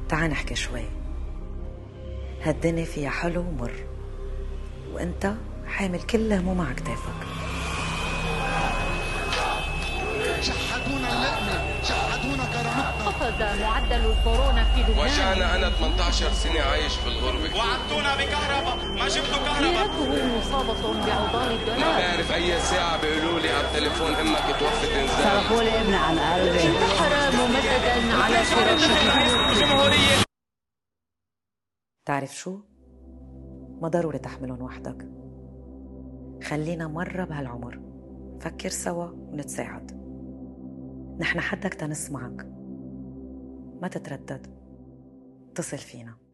تعال نحكي شوي. هالدنيا فيها حلو ومر، وانت حامل كل هموم على كتافك. شحدونا اللقمة، شحدونا كرامتنا. خفض معدل الكورونا في لبنان. وجعنا أنا 18 سنة عايش في الغربة. وعدتونا بكهرباء، ما جبتوا كهرباء. ميراثه مصابة بعضال الدولار. ما بعرف أي ساعة بيقولوا لي على التليفون أمك توفت إنزال. صرفوا لي ابني عن قلبي. انتحر ممددا على فراشه. تعرف شو؟ ما ضروري تحملهم وحدك. خلينا مرة بهالعمر فكر سوا ونتساعد. نحن حدك تنسمعك، ما تتردد، اتصل فينا.